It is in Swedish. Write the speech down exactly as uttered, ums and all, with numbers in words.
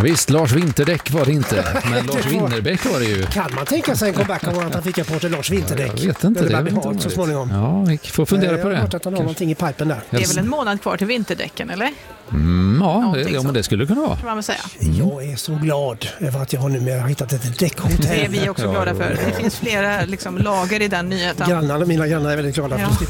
Visst, Lars Winterdäck var det inte, men Lars Winnerbäck var det ju. Kan man tänka sig en comeback av vår trafikreporter Lars Winterdäck? Jag vet inte, det. det Det blir så småningom. Ja, vi får fundera på det. Jag har hört att han har någonting i pipen där. Det är väl en månad kvar till vinterdäcken, eller? Mm, ja, det, ja, som. men det skulle kunna vara. Kan man väl säga. Jag är så glad över att jag har numera hittat ett däckhotell. Det är vi också glada för. Det finns flera liksom, lager i den nyheten. Grannarna, mina grannar är väldigt glada för Ja. att slippa